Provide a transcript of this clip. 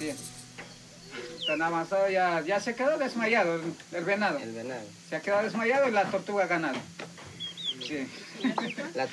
Sí. Tan avanzado ya se quedó desmayado el venado. El venado. Se ha quedado desmayado y la tortuga ha ganado. Sí. La